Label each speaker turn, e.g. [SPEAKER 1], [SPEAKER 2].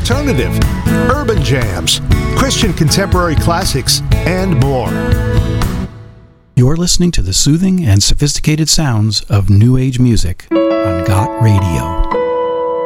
[SPEAKER 1] alternative, urban jams, Christian contemporary classics, and more.
[SPEAKER 2] You're listening to the soothing and sophisticated sounds of New Age music on GOT Radio.